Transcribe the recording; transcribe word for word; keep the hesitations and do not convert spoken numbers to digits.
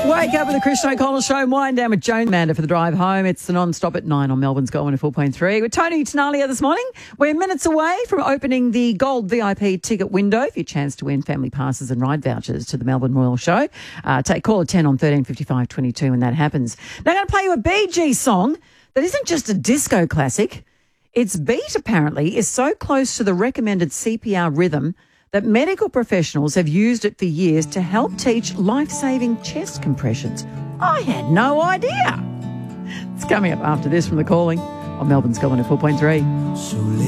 Wake up with the Christian O'Connell Show. Wind down with Joan Mander for the drive home. It's the non-stop at nine on Melbourne's Go one oh four point three. With Tony Tenalia this morning. We're minutes away from opening the Gold V I P ticket window for your chance to win family passes and ride vouchers to the Melbourne Royal Show. Uh, take call at ten on thirteen fifty-five twenty-two when that happens. Now I'm going to play you a Bee Gees song that isn't just a disco classic. Its beat apparently is so close to the recommended C P R rhythm that medical professionals have used it for years to help teach life-saving chest compressions. I had no idea. It's coming up after this from The Calling on Melbourne's Go one oh four point three.